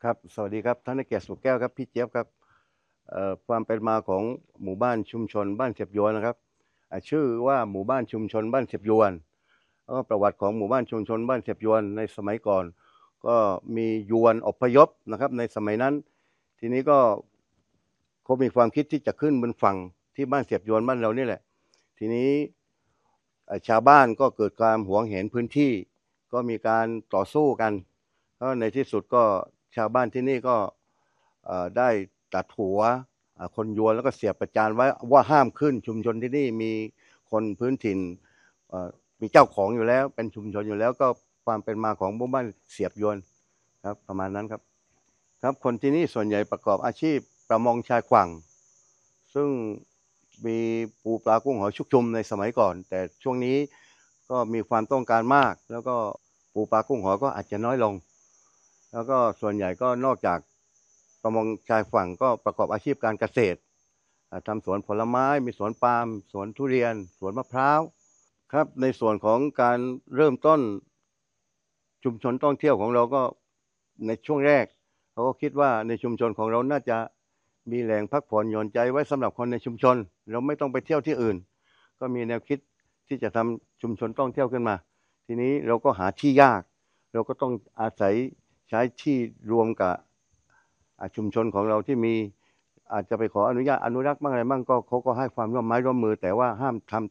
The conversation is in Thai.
ครับสวัสดีครับท่านนายเกียรติสุขแก้วครับพี่เจี๊ยบครับความเป็นมาของหมู่บ้านชุมชนบ้านเสียบยวนนะครับชื่อว่าหมู่บ้านชุมชนบ้านเสียบยวนแล้วก็ประวัติของหมู่บ้านชุมชนบ้านเสียบยวนในสมัยก่อนก็มียวนอพยพนะครับในสมัยนั้นทีนี้ก็เขามีความคิดที่จะขึ้นบนฝั่งที่บ้านเสียบยวนบ้านเรานี่แหละทีนี้ชาวบ้านก็เกิดความหวงแหนพื้นที่ก็มีการต่อสู้กันแล้วในที่สุดก็ชาวบ้านที่นี่ก็ได้ตัดหัวคนยวนแล้วก็เสียบประจานไว้ว่าห้ามขึ้นชุมชนที่นี่มีคนพื้นถิ่นมีเจ้าของอยู่แล้วเป็นชุมชนอยู่แล้วก็ความเป็นมาของหมู่บ้านเสียบยวนครับประมาณนั้นครับครับคนที่นี่ส่วนใหญ่ประกอบอาชีพประมงชายฝั่งซึ่งมีปูปลากุ้งหอยชุกชุมในสมัยก่อนแต่ช่วงนี้ก็มีความต้องการมากแล้วก็ปูปลากุ้งหอยก็อาจจะน้อยลงแล้วก็ส่วนใหญ่ก็นอกจากประมงชายฝั่งก็ประกอบอาชีพการเกษตรทำสวนผลไม้มีสวนปาล์มสวนทุเรียนสวนมะพร้าวครับในส่วนของการเริ่มต้นชุมชนท่องเที่ยวของเราก็ในช่วงแรกเขาก็คิดว่าในชุมชนของเราน่าจะมีแหล่งพักผ่อนหย่อนใจไว้สำหรับคนในชุมชนเราไม่ต้องไปเที่ยวที่อื่นก็มีแนวคิดที่จะทำชุมชนท่องเที่ยวขึ้นมาทีนี้เราก็หาที่ยากเราก็ต้องอาศัยใช้ที่รวมกับชุมชนของเราที่มีอาจจะไปขออนุญาตอนุรักษ์บ้างอะไรบ้างก็เขาก็ให้ความร่วมไม้ร่วมมือแต่ว่าห้ามท